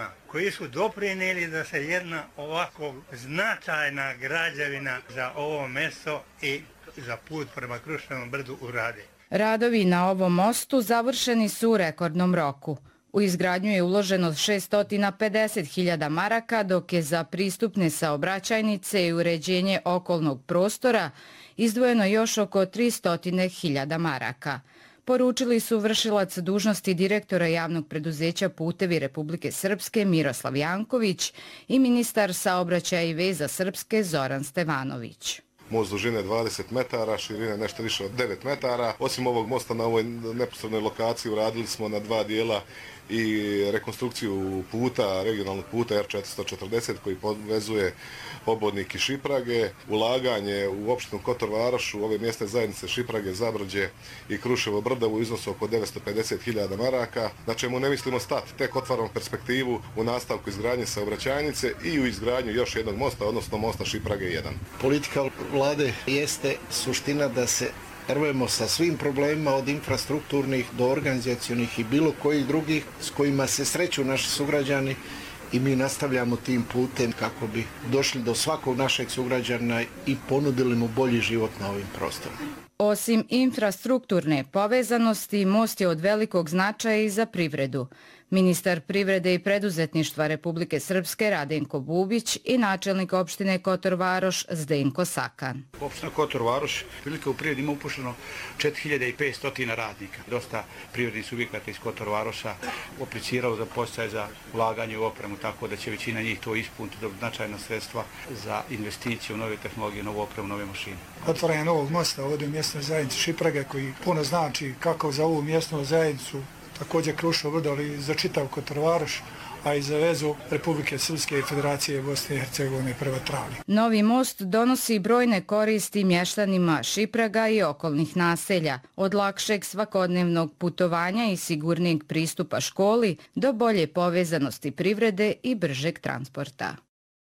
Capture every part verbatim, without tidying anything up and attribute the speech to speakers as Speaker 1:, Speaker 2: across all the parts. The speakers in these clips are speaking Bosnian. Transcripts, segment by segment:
Speaker 1: ljudima koji su doprinijeli da se jedna ovako značajna građevina za ovo mjesto i za put prema Kruševom brdu urade.
Speaker 2: Radovi na ovom mostu završeni su u rekordnom roku. U izgradnju je uloženo šessto pedeset hiljada maraka, dok je za pristupne saobraćajnice i uređenje okolnog prostora izdvojeno još oko tristo hiljada maraka. Poručili su vršilac dužnosti direktora javnog preduzeća Putevi Republike Srpske Miroslav Janković i ministar saobraćaja i veza Srpske Zoran Stevanović.
Speaker 3: Most dužine dvadeset metara, širine nešto više od devet metara. Osim ovog mosta na ovoj neposrednoj lokaciji uradili smo na dva dijela i rekonstrukciju puta, regionalnog puta R četiristo četrdeset koji povezuje Obodnik i Šiprage, ulaganje u opštinu Kotor Varoš, u ove mjesne zajednice Šiprage, Zabrođe i Kruševo brdo u iznosu oko devetsto pedeset hiljada maraka, na čemu ne mislimo stati, tek otvaramo perspektivu u nastavku izgradnje saobraćajnice i u izgradnju još jednog mosta, odnosno mosta Šiprage jedan.
Speaker 4: Politika vlade jeste suština da se erujemo sa svim problemima od infrastrukturnih do organizacionih i bilo kojih drugih s kojima se sreću naši sugrađani i mi nastavljamo tim putem kako bi došli do svakog našeg sugrađana i ponudili mu bolji život na ovim prostorima.
Speaker 2: Osim infrastrukturne povezanosti, most je od velikog značaja i za privredu. Ministar privrede i preduzetništva Republike Srpske Radenko Bubić i načelnik opštine Kotor Varoš Zdenko Sakan.
Speaker 5: Opština Kotor Varoš prilike u privredi ima upošljeno četiri hiljade petsto radnika. Dosta privrednih subjekata iz Kotor Varoša apliciralo za podsticaj za ulaganje u opremu, tako da će većina njih to ispuniti do značajna sredstva za investiciju u nove tehnologije, novu opremu, nove mašine.
Speaker 6: Otvaranje novog mosta ovdje u mjesnoj zajednici Šiprage koji puno znači kako za ovu mjesnu zajednicu, također Kruševo brdo, ali za čitav Kotor Varoš, a i za vezu Republike Srpske i Federacije Bosne i Hercegovine prema Travni.
Speaker 2: Novi most donosi brojne koristi mještanima Šipraga i okolnih naselja, od lakšeg svakodnevnog putovanja i sigurnijeg pristupa školi do bolje povezanosti privrede i bržeg transporta.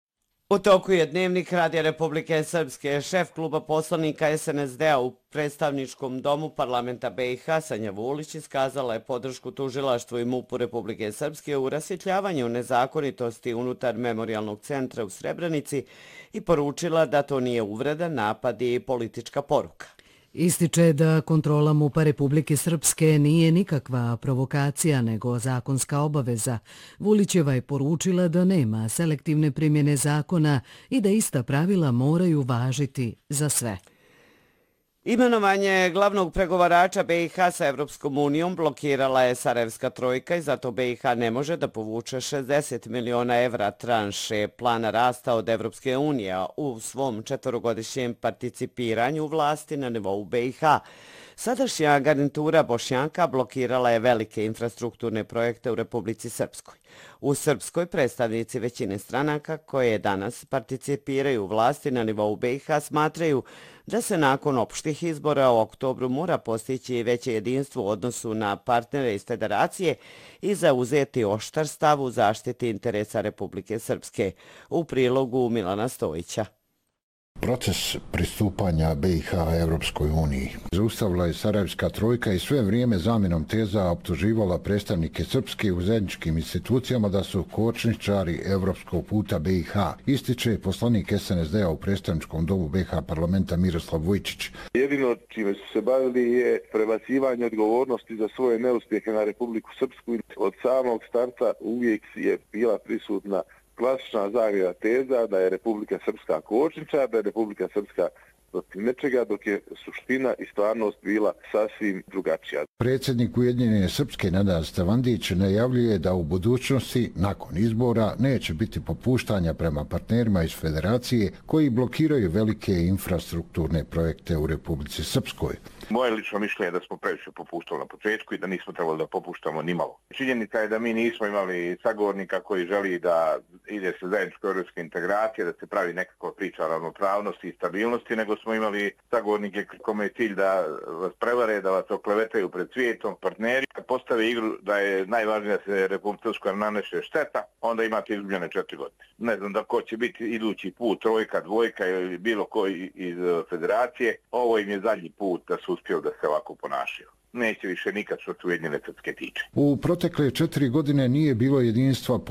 Speaker 7: U toku je Dnevnik Radija Republike Srpske. Šef kluba poslanika S N S D-a u predstavničkom domu parlamenta B i H Sanja Vulić iskazala je podršku tužilaštvu i MUP-u Republike Srpske u rasvjetljavanju nezakonitosti unutar memorijalnog centra u Srebrenici i poručila da to nije uvreda, napad i politička poruka.
Speaker 8: Ističe da kontrola MUP-a Republike Srpske nije nikakva provokacija nego zakonska obaveza. Vulićeva je poručila da nema selektivne primjene zakona i da ista pravila moraju važiti za sve.
Speaker 7: Imenovanje glavnog pregovarača B i H sa Evropskom unijom blokirala je Sarajevska trojka i zato B i H ne može da povuče šezdeset miliona evra tranše plana rasta od Evropske unije u svom četvorogodišnjem participiranju u vlasti na nivou B i H. Sadašnja garnitura Bošnjaka blokirala je velike infrastrukturne projekte u Republici Srpskoj. U Srpskoj predstavnici većine stranaka koje danas participiraju u vlasti na nivou B i H smatraju da se nakon opštih izbora u oktobru mora postići veće jedinstvo u odnosu na partnere iz federacije i zauzeti oštar stav u zaštiti interesa Republike Srpske. U prilogu Milana Stojića.
Speaker 9: Proces pristupanja B i H Evropskoj uniji zaustavila je Sarajevska trojka i sve vrijeme zamjenom teza optuživala predstavnike Srpske u zajedničkim institucijama da su kočničari evropskog puta B i H, ističe poslanik S N S D-a u predstavničkom domu B i H parlamenta Miroslav Vujčić.
Speaker 10: Jedino čime su se bavili je prebacivanje odgovornosti za svoje neuspjehe na Republiku Srpsku. Od samog starta uvijek je bila prisutna klasična zavjera teza da je Republika Srpska kočničar, da je Republika Srpska protiv nečega, dok je suština i stvarnost bila sasvim drugačija.
Speaker 9: Predsjednik Ujedinjene Srpske Nenad Stavandić najavljuje da u budućnosti, nakon izbora, neće biti popuštanja prema partnerima iz federacije koji blokiraju velike infrastrukturne projekte u Republici Srpskoj.
Speaker 10: Moje lično mišljenje je da smo previše popuštali na početku i da nismo trebali da popuštamo nimalo. Činjenica je da mi nismo imali sagovornika koji želi da ide se zajedničko europske integracije, da se pravi nekakva priča o ravnopravnosti i stabilnosti, nego smo imali sagovornike kome je cilj da vas prevare, da vas oklevetaju pred svijetom, partneri. Kad postave igru da je najvažnije da se Republika Srpska naneše šteta, onda imate izgubljene četiri godine. Ne znam da ko će biti idući put, trojka, dvojka ili bilo koji iz federacije. Ovo im je zadnji put da su uspjeli da se ovako ponašaju. Neće više nikad što se Ujedinjene Srpske tiče.
Speaker 9: U protekle četiri godine nije bilo jedinstva